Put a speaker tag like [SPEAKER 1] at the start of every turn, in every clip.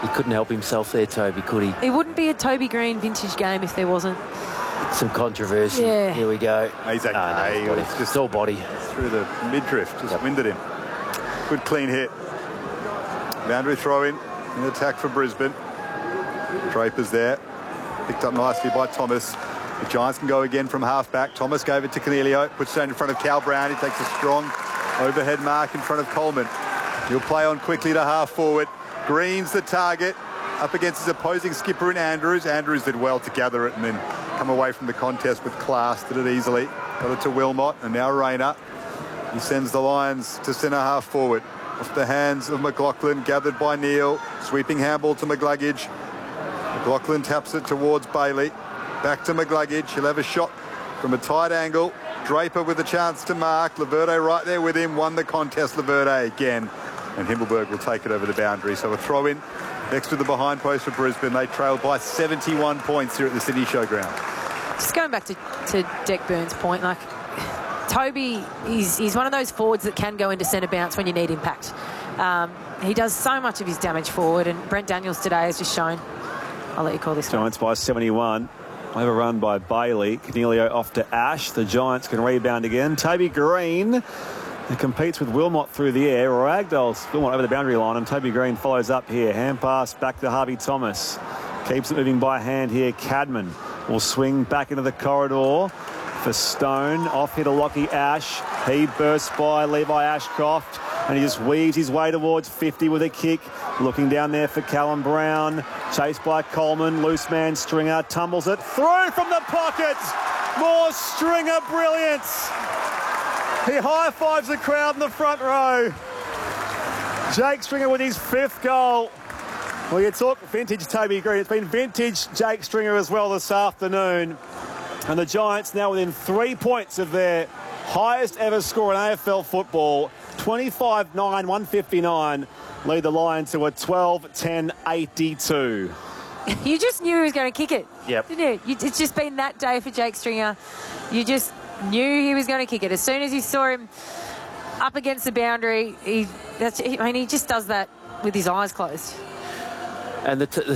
[SPEAKER 1] He couldn't help himself there, Toby, could he?
[SPEAKER 2] It wouldn't be a Toby Green vintage game if there wasn't
[SPEAKER 1] some controversy.
[SPEAKER 2] Yeah.
[SPEAKER 1] Here we go.
[SPEAKER 3] He's okay.
[SPEAKER 1] It's just all body.
[SPEAKER 3] Through the midriff, just winded him. Good clean hit. Boundary throw in attack for Brisbane. Draper's there. Picked up nicely by Thomas. The Giants can go again from half-back. Thomas gave it to Cornelio. Puts it in front of Cal Brown. He takes a strong overhead mark in front of Coleman. He'll play on quickly to half-forward. Green's the target. Up against his opposing skipper in Andrews. Andrews did well to gather it and then come away from the contest with class. Did it easily. Got it to Wilmot. And now Rayner. He sends the Lions to centre half-forward. Off the hands of McLaughlin. Gathered by Neal. Sweeping handball to McGluggage. McLaughlin taps it towards Bailey. Back to McGluggage. He'll have a shot from a tight angle. Draper with a chance to mark. Laverde right there with him. Won the contest, Laverde again. And Himmelberg will take it over the boundary. So a throw in next to the behind post for Brisbane. They trailed by 71 points here at the Sydney Showground.
[SPEAKER 2] Just going back to Deck Burns' point, like Toby, he's one of those forwards that can go into centre bounce when you need impact. He does so much of his damage forward, and Brent Daniels today has just shown. I'll let you call this one.
[SPEAKER 4] Giants by 71. Overrun by Bailey. Cornelio off to Ash. The Giants can rebound again. Toby Green, who competes with Wilmot through the air. Ragdolls Wilmot over the boundary line, and Toby Green follows up here. Hand pass back to Harvey Thomas. Keeps it moving by hand here. Cadman will swing back into the corridor for Stone. Off here to Lockie Ash. He bursts by Levi Ashcroft, and he just weaves his way towards 50 with a kick. Looking down there for Callum Brown. Chased by Coleman. Loose man Stringer tumbles it through from the pocket. More Stringer brilliance. He high-fives the crowd in the front row. Jake Stringer with his 5th goal. Well, you talk vintage Toby Green. It's been vintage Jake Stringer as well this afternoon. And the Giants now within 3 points of their highest ever score in AFL football. 25-9, 159. Lead the Lions to a 12-10-82.
[SPEAKER 2] You just knew he was going to kick it.
[SPEAKER 1] Yep.
[SPEAKER 2] Didn't you? It's just been that day for Jake Stringer. You just knew he was going to kick it. As soon as you saw him up against the boundary, he just does that with his eyes closed.
[SPEAKER 1] And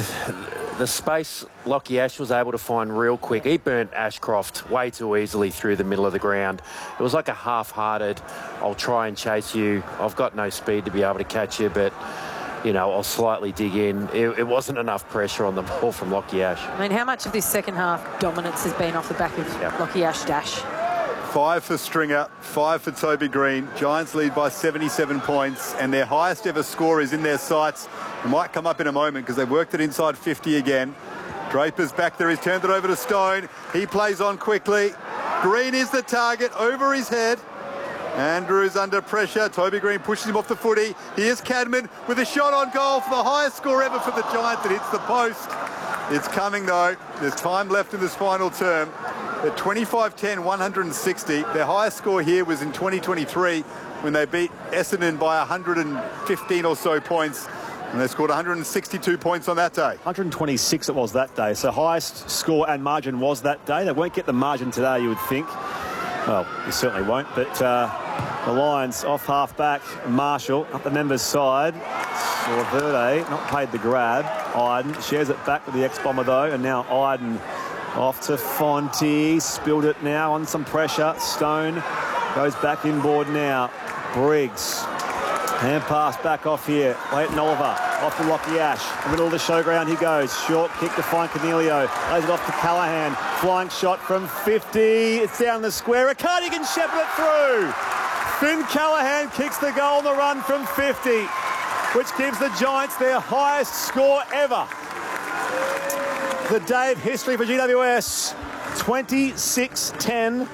[SPEAKER 1] the space Lockie Ash was able to find real quick. He burnt Ashcroft way too easily through the middle of the ground. It was like a half-hearted, I'll try and chase you. I've got no speed to be able to catch you, but, you know, I'll slightly dig in. It wasn't enough pressure on the ball from Lockie Ash.
[SPEAKER 2] I mean, how much of this second half dominance has been off the back of Lockie Ash dash?
[SPEAKER 3] 5 for Stringer, 5 for Toby Green. Giants lead by 77 points, and their highest ever score is in their sights. It might come up in a moment because they've worked it inside 50 again. Draper's back there. He's turned it over to Stone. He plays on quickly. Green is the target over his head. Andrews under pressure. Toby Green pushes him off the footy. Here's Cadman with a shot on goal for the highest score ever for the Giants. It hits the post. It's coming though. There's time left in this final term. At 25-10, 160. Their highest score here was in 2023 when they beat Essendon by 115 or so points. And they scored 162 points on that day.
[SPEAKER 4] 126 it was that day. So highest score and margin was that day. They won't get the margin today, you would think. Well, you certainly won't. But the Lions off half-back. Marshall up the members' side. Verde not paid the grab. Iden shares it back with the ex-Bomber though. And now Iden off to Fonte. Spilled it now on some pressure. Stone goes back inboard now. Briggs. Hand pass back off here. Leighton Oliver off to Lockie Ash. In the middle of the showground he goes. Short kick to find Cornelio. Lays it off to Callaghan. Flying shot from 50. It's down the square. Riccardi can shepherd it through. Finn Callaghan kicks the goal on the run from 50, which gives the Giants their highest score ever. The day of history for GWS. 26-10,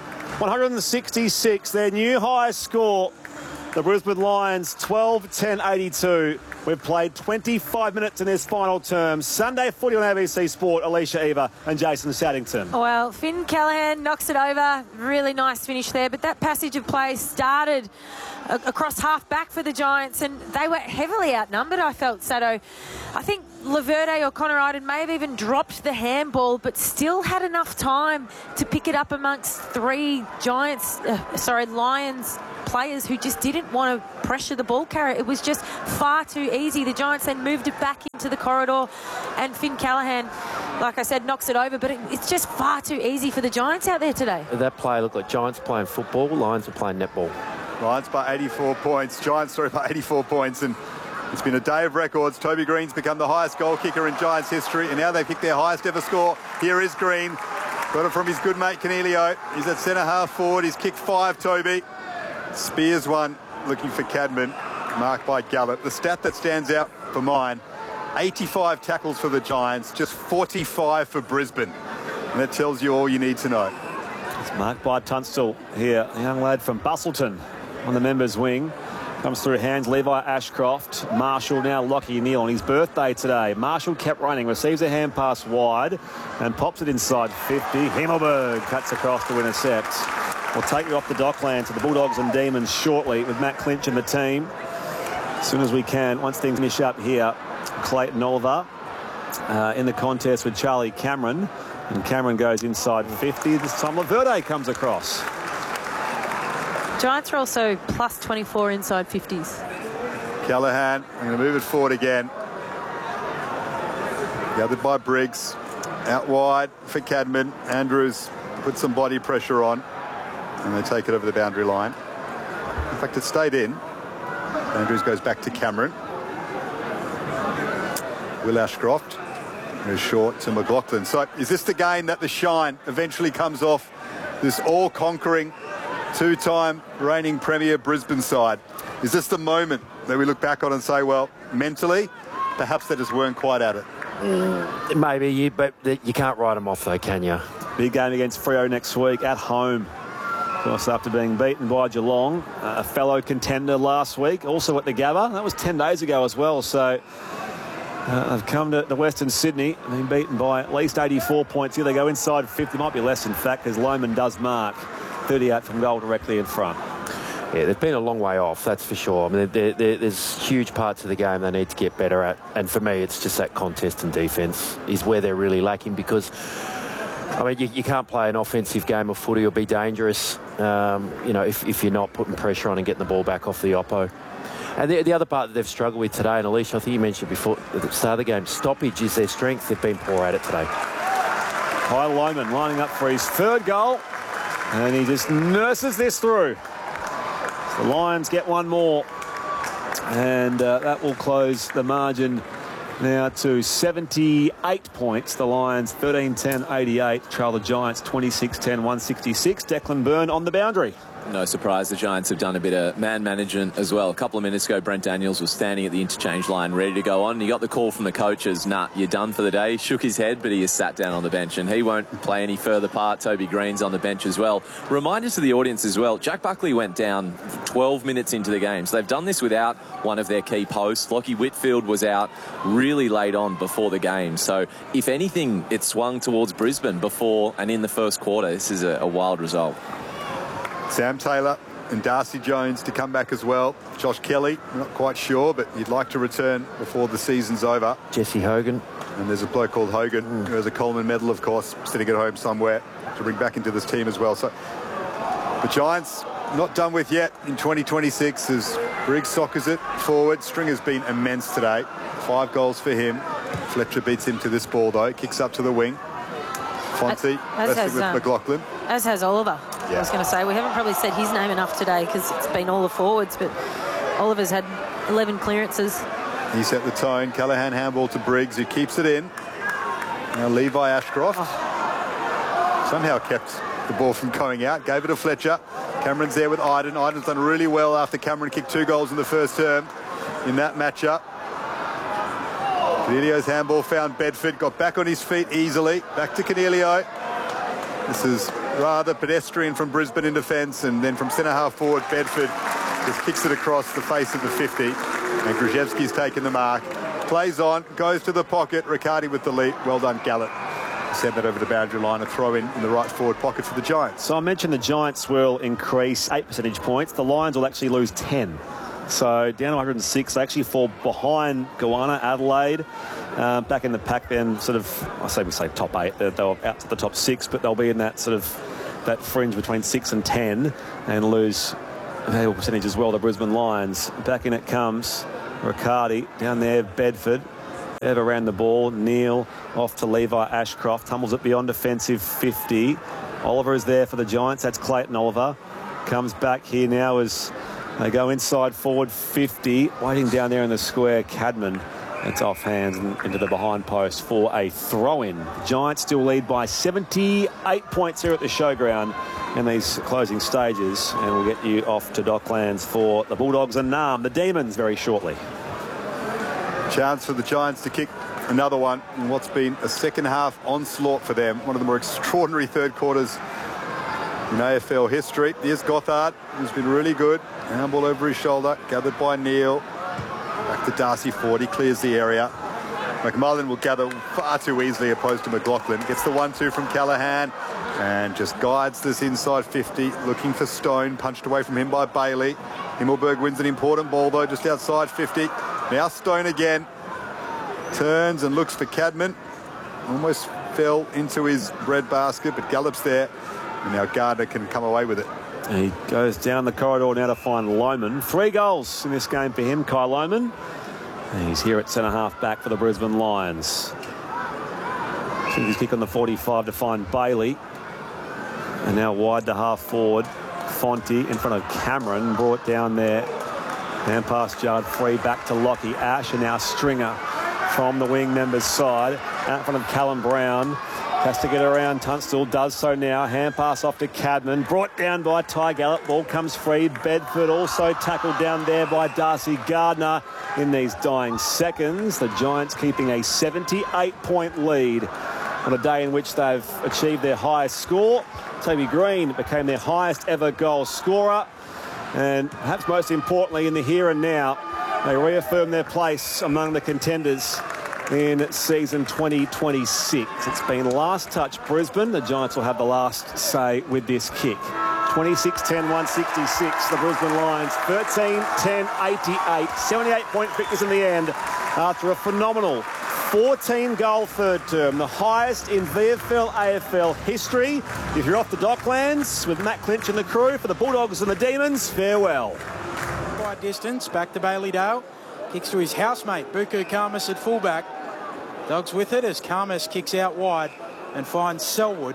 [SPEAKER 4] 166. Their new highest score. The Brisbane Lions, 12-10-82. We've played 25 minutes in this final term. Sunday footy on ABC Sport. Alicia Eva and Jason Saddington.
[SPEAKER 2] Well, Finn Callaghan knocks it over. Really nice finish there. But that passage of play started across half-back for the Giants, and they were heavily outnumbered, I felt, Sado. I think Laverde or Connor Iden may have even dropped the handball, but still had enough time to pick it up amongst 3 Lions players who just didn't want to pressure the ball carrier. It was just far too easy. The Giants then moved it back into the corridor, and Finn Callaghan, like I said, knocks it over, but it's just far too easy for the Giants out there today.
[SPEAKER 1] That play looked like Giants playing football, Lions were playing netball.
[SPEAKER 3] Lions by 84 points. Giants, by 84 points. And it's been a day of records. Toby Green's become the highest goal kicker in Giants history, and now they've kicked their highest ever score. Here is Green. Got it from his good mate, Canelio. He's at centre half forward. He's kicked 5, Toby. Spears one, looking for Cadman, marked by Gallup. The stat that stands out for mine, 85 tackles for the Giants, just 45 for Brisbane. And that tells you all you need to know.
[SPEAKER 4] It's marked by Tunstall here, a young lad from Bustleton on the members' wing. Comes through hands, Levi Ashcroft. Marshall now Lockie Neal on his birthday today. Marshall kept running, receives a hand pass wide and pops it inside 50. Himmelberg cuts across to intercept. We'll take you off the Docklands to the Bulldogs and Demons shortly with Matt Clinch and the team. As soon as we can, once things finish up here, Clayton Oliver in the contest with Charlie Cameron. And Cameron goes inside 50. This time Laverde comes across.
[SPEAKER 2] Giants are also plus 24 inside 50s.
[SPEAKER 3] Callaghan, I'm going to move it forward again. Gathered by Briggs. Out wide for Cadman. Andrews put some body pressure on. And they take it over the boundary line. In fact, it stayed in. Andrews goes back to Cameron. Will Ashcroft goes short to McLaughlin. So is this the game that the shine eventually comes off this all-conquering, two-time reigning Premier Brisbane side? Is this the moment that we look back on and say, well, mentally, perhaps they just weren't quite at it?
[SPEAKER 1] Maybe, but you can't write them off though, can you?
[SPEAKER 4] Big game against Freo next week at home. Of course, after being beaten by Geelong, a fellow contender last week, also at the Gabba. That was 10 days ago as well. So they've come to Western Sydney and been beaten by at least 84 points. Here they go inside 50. Might be less, in fact, because Lohman does mark 38 from goal directly in front.
[SPEAKER 1] Yeah, they've been a long way off, that's for sure. I mean, there's huge parts of the game they need to get better at. And for me, it's just that contest and defence is where they're really lacking, because I mean, you can't play an offensive game of footy or be dangerous, if you're not putting pressure on and getting the ball back off the oppo. And the other part that they've struggled with today, and Alicia, I think you mentioned before at the start of the game, stoppage is their strength. They've been poor at it today.
[SPEAKER 4] Kyle Lohman lining up for his third goal, and he just nurses this through. The Lions get one more, and that will close the margin now to 78 points. The Lions 13-10-88 trail the Giants 26-10-166. Declan Byrne on the boundary.
[SPEAKER 5] No surprise, the Giants have done a bit of man management as well. A couple of minutes ago, Brent Daniels was standing at the interchange line ready to go on. He got the call from the coaches, nah, you're done for the day. Shook his head, but he is sat down on the bench, and he won't play any further part. Toby Green's on the bench as well. Reminder to the audience as well, Jack Buckley went down 12 minutes into the game. So they've done this without one of their key posts. Lockie Whitfield was out really late on before the game. So if anything, it swung towards Brisbane before and in the first quarter. This is a wild result.
[SPEAKER 3] Sam Taylor and Darcy Jones to come back as well. Josh Kelly, not quite sure, but he'd like to return before the season's over.
[SPEAKER 1] Jesse Hogan.
[SPEAKER 3] And there's a bloke called Hogan, who has a Coleman medal, of course, sitting at home somewhere to bring back into this team as well. So the Giants not done with yet in 2026 as Briggs soccers it forward. Stringer's been immense today. 5 goals for him. Fletcher beats him to this ball, though. Kicks up to the wing. Fonte, wrestling with McLaughlin.
[SPEAKER 2] As has Oliver.
[SPEAKER 3] Yeah.
[SPEAKER 2] I was going to say, we haven't probably said his name enough today because it's been all the forwards, but Oliver's had 11 clearances.
[SPEAKER 3] He set the tone. Callaghan handball to Briggs, who keeps it in. Now Levi Ashcroft somehow kept the ball from going out. Gave it to Fletcher. Cameron's there with Iden. Iden's done really well after Cameron kicked 2 goals in the first term in that matchup. Canelio's handball found Bedford. Got back on his feet easily. Back to Canelio. This is rather pedestrian from Brisbane in defence, and then from centre half forward, Bedford just kicks it across the face of the 50. And Grzyzewski's taken the mark. Plays on, goes to the pocket. Riccardi with the lead. Well done, Gallup. Send that over the boundary line, a throw in the right forward pocket for the Giants.
[SPEAKER 4] So I mentioned the Giants will increase 8 percentage points. The Lions will actually lose 10. So down to 106, they actually fall behind Goanna, Adelaide. Back in the pack then, sort of, we say top 8. They're out to the top 6, but they'll be in that sort of that fringe between 6 and 10 and lose valuable percentage as well, the Brisbane Lions. Back in it comes Riccardi. Down there, Bedford. Ever ran the ball. Neil off to Levi Ashcroft. Tumbles it beyond defensive 50. Oliver is there for the Giants. That's Clayton Oliver. Comes back here now as they go inside forward 50. Waiting down there in the square, Cadman. It's off hands and into the behind post for a throw-in. The Giants still lead by 78 points here at the showground in these closing stages. And we'll get you off to Docklands for the Bulldogs and Narm, the Demons, very shortly.
[SPEAKER 3] Chance for the Giants to kick another one in what's been a second half onslaught for them. One of the more extraordinary third quarters in AFL history. Here's Gothard, who's been really good. Handball over his shoulder, gathered by Neil. Back to Darcy Ford, he clears the area. McMullen will gather far too easily opposed to McLaughlin. Gets the 1-2 from Callaghan and just guides this inside 50, looking for Stone. Punched away from him by Bailey. Himmelberg wins an important ball though, just outside 50. Now Stone again. Turns and looks for Cadman. Almost fell into his bread basket, but Gallup's there. And now Gardner can come away with it.
[SPEAKER 4] He goes down the corridor now to find Lohman. 3 goals in this game for him, Kai Lohman. And he's here at centre-half back for the Brisbane Lions. His kick on the 45 to find Bailey. And now wide to half-forward. Fonte in front of Cameron. Brought down there. And past Jard free back to Lockie Ash. And now Stringer from the wing member's side. Out in front of Callum Brown. Has to get around Tunstall, does so now. Hand pass off to Cadman. Brought down by Ty Gallup. Ball comes free. Bedford also tackled down there by Darcy Gardner in these dying seconds. The Giants keeping a 78-point lead on a day in which they've achieved their highest score. Toby Green became their highest ever goal scorer. And perhaps most importantly, in the here and now, they reaffirm their place among the contenders in season 2026. It's been last touch Brisbane. The Giants will have the last say with this kick. 26-10-166, the Brisbane Lions. 13-10-88. 78-point victors in the end after a phenomenal 14-goal third term, the highest in VFL AFL history. If you're off the Docklands with Matt Clinch and the crew for the Bulldogs and the Demons, farewell.
[SPEAKER 6] By distance, back to Bailey-Dale. Kicks to his housemate, Buku Khamis at fullback. Dogs with it as Khamis kicks out wide and finds Selwood.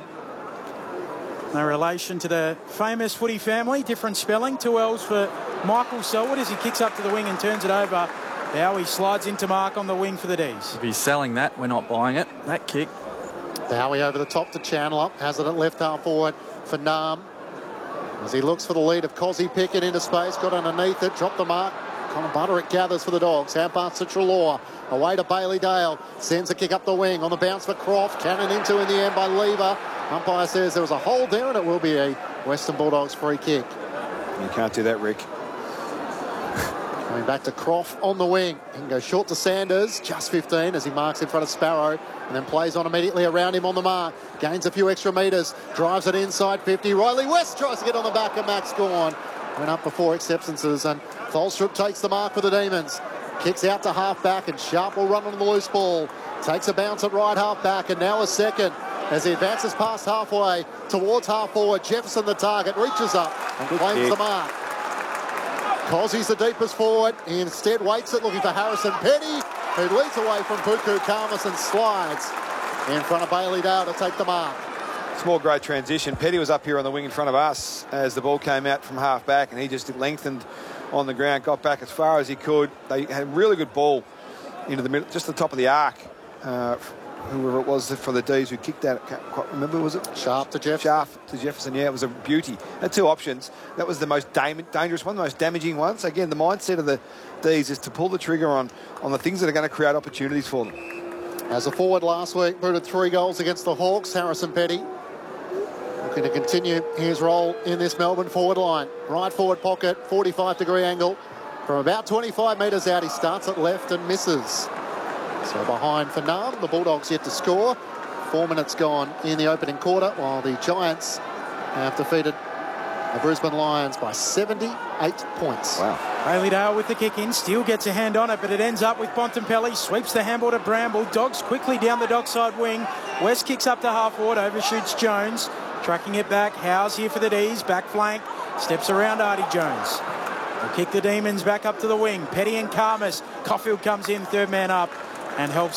[SPEAKER 6] No relation to the famous footy family, different spelling. 2 L's for Michael Selwood as he kicks up to the wing and turns it over. Now he slides into mark on the wing for the D's.
[SPEAKER 7] If he's selling that, we're not buying it. That kick.
[SPEAKER 8] Bowie over the top to Chandler. Has it at left half forward for Narm. As he looks for the lead of Cozzy Pickett into space. Got underneath it, dropped the mark. Connor Butterick gathers for the Dogs. Hand pass to Treloar. Away to Bailey-Dale. Sends a kick up the wing. On the bounce for Croft. Cannon into in the end by Lever. Umpire says there was a hold there and it will be a Western Bulldogs free kick.
[SPEAKER 9] You can't do that, Rick.
[SPEAKER 8] Coming back to Croft on the wing. He can go short to Sanders. Just 15 as he marks in front of Sparrow. And then plays on immediately around him on the mark. Gains a few extra metres. Drives it inside 50. Riley West tries to get on the back of Max Gawn. Went up before acceptances and Tholstrup takes the mark for the Demons. Kicks out to half-back and Sharp will run on the loose ball. Takes a bounce at right half-back and now a second as he advances past halfway towards half-forward. Jefferson the target, reaches up and claims the mark. Cozzy's the deepest forward. He instead waits it looking for Harrison Petty, who leads away from Buku Khamis and slides in front of Bailey-Dale to take the mark.
[SPEAKER 9] Small, great transition. Petty was up here on the wing in front of us as the ball came out from half-back and he just lengthened on the ground, got back as far as he could. They had a really good ball into the middle, just the top of the arc. Whoever it was for the D's who kicked that, I can't quite remember, was it?
[SPEAKER 8] Sharp to Jefferson.
[SPEAKER 9] Sharp to Jefferson, yeah, it was a beauty. Had 2 options. That was the most dangerous one, the most damaging one. So again, the mindset of the D's is to pull the trigger on the things that are going to create opportunities for them.
[SPEAKER 8] As a forward last week, booted 3 goals against the Hawks, Harrison Petty. Looking to continue his role in this Melbourne forward line. Right forward pocket, 45-degree angle. From about 25 metres out, he starts at left and misses. So behind for Narm, the Bulldogs yet to score. 4 minutes gone in the opening quarter, while the Giants have defeated the Brisbane Lions by 78 points.
[SPEAKER 9] Wow.
[SPEAKER 6] Bailey-Dale with the kick in, still gets a hand on it, but it ends up with Bontempelli, sweeps the handball to Bramble, Dogs quickly down the dockside wing. West kicks up to half forward, overshoots Jones. Tracking it back. Howes here for the D's. Back flank. Steps around Artie Jones. They'll kick the Demons back up to the wing. Petty and Karmas. Caulfield comes in, third man up, and helps